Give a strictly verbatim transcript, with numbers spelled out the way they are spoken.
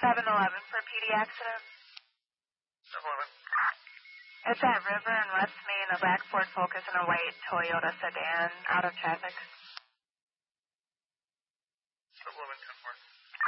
seven eleven for a P D accident. seven eleven. It's at River and West Main, a black Ford Focus and a white Toyota sedan, out of traffic. seven eleven ten four.